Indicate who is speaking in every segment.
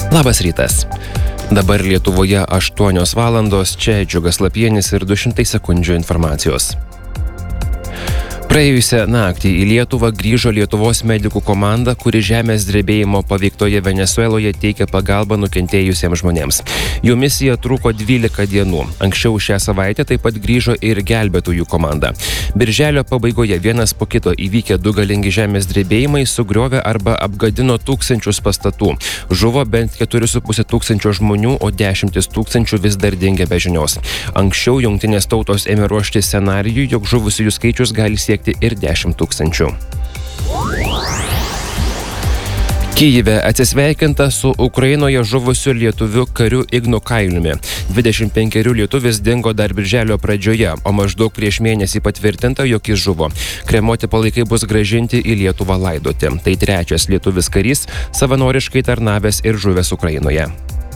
Speaker 1: Labas rytas. Dabar Lietuvoje 8 valandos, čia Džiugas Lapienis ir 200 sekundžių informacijos. Praėjusią naktį į Lietuvą grįžo Lietuvos medikų komanda, kuri žemės drebėjimo paveiktoje Venesueloje teikia pagalbą nukentėjusiems žmonėms. Jų misija truko 12 dienų. Anksčiau šią savaitę taip pat grįžo ir gelbėtojų komanda. Birželio pabaigoje vienas po kito įvykę 2 galingi žemės drebėjimai sugriovė arba apgadino tūkstančius pastatų. Žuvo bent 4,5 tūkstančio žmonių, o 10 tūkstančių vis dar dingia be žinios. Anksčiau Jungtinės tautos ėmė ruošti scenarijų, jog žuvusiųjų skaičius gali siekti ir 10 tūkstančių. Kyjive atsisveikinta su Ukrainoje žuvusiu lietuviu kariu Ignu Kailiumi. 25 lietuvis dingo dar birželio pradžioje, o maždaug prieš mėnesį patvirtinta, jog jis žuvo. Kremuoti palaikai bus grąžinti į Lietuvą laidoti. Tai 3. lietuvis karys, savanoriškai tarnavęs ir žuvęs Ukrainoje.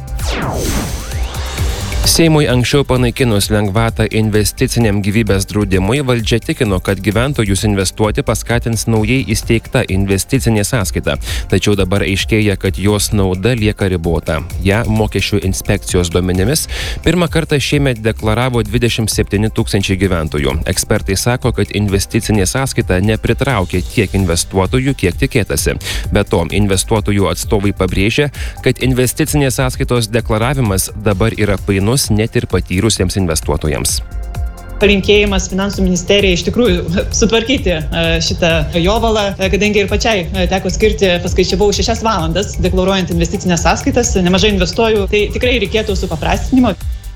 Speaker 1: Seimui anksčiau panaikinus lengvatą investiciniam gyvybės draudimui, valdžia tikino, kad gyventojus investuoti paskatins naujai įsteigta investicinė sąskaita. Tačiau dabar aiškėja, kad jos nauda lieka ribota. Ja mokesčių inspekcijos duomenimis pirmą kartą šiemet deklaravo 27 tūkstančiai gyventojų. Ekspertai sako, kad investicinė sąskaita nepritraukė tiek investuotojų, kiek tikėtasi. Be to, investuotojų atstovai pabrėžia, kad investicinės sąskaitos deklaravimas dabar yra painus net ir patyrusiems investuotojams.
Speaker 2: Palinkėjimas Finansų ministerijai iš tikrųjų sutvarkyti šitą jovalą, kadangi ir pačiai teko skirti, paskaičiavau 6 valandas deklaruojant investicinės sąskaitas, nemažai investuoju, tai tikrai reikėtų supaprastinimo.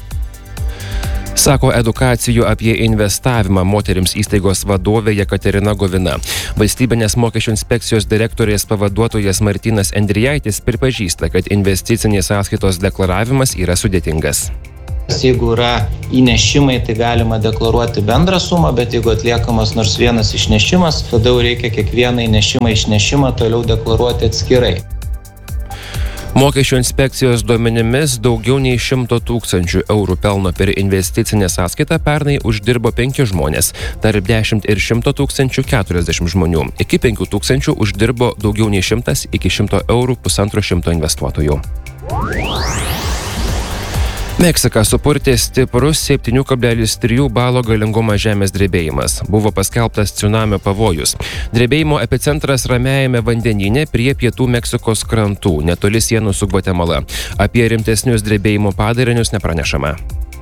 Speaker 1: Sako edukacijų apie investavimą moterims įstaigos vadovė Jekaterina Govina. Valstybinės mokesčių inspekcijos direktorės pavaduotojas Martynas Endrijaitis pripažįsta, kad investicinės sąskaitos deklaravimas yra sudėtingas.
Speaker 3: Jeigu yra įnešimai, tai galima deklaruoti bendrą sumą, bet jeigu atliekamas nors vienas išnešimas, tada jau reikia kiekvieną įnešimą toliau deklaruoti atskirai.
Speaker 1: Mokesčių inspekcijos duomenimis daugiau nei 100 tūkstančių eurų pelno per investicinę sąskaitą pernai uždirbo 5 žmonės, tarp 10 ir 100 tūkstančių 40 žmonių. Iki 5 tūkstančių uždirbo daugiau nei 100 iki 100 eurų 150 investuotojų. Meksiką supurtė stiprus 7,3 balo galingumo žemės drebėjimas. Buvo paskelbtas cunamio pavojus. Drebėjimo epicentras Ramiajame vandenyne prie pietų Meksikos krantų, netoli sienų su Gvatemala. Apie rimtesnius drebėjimo padarinius nepranešama.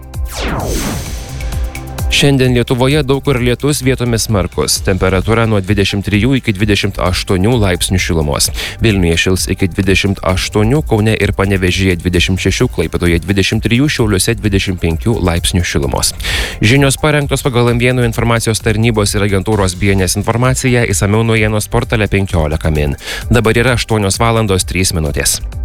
Speaker 1: Šiandien Lietuvoje daug kur lietus, vietomis smarkus. Temperatūra nuo 23 iki 28 laipsnių šilumos. Vilniuje šils iki 28, Kaune ir Panevėžyje 26, Klaipėdoje 23, Šiauliuose 25 laipsnių šilumos. Žinios parengtos pagal M1 informacijos tarnybos ir agentūros BNS informaciją, išsamiau naujienos portale 15 min. Dabar yra 8 valandos 3 minutės.